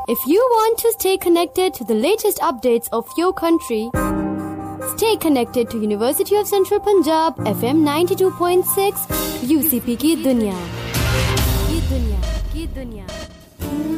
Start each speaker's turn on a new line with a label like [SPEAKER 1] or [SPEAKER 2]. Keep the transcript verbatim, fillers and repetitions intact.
[SPEAKER 1] If you want to stay connected to the latest updates of your country, stay connected to University of Central Punjab F M ninety-two point six, U C P की दुनिया, की दुनिया, की दुनिया.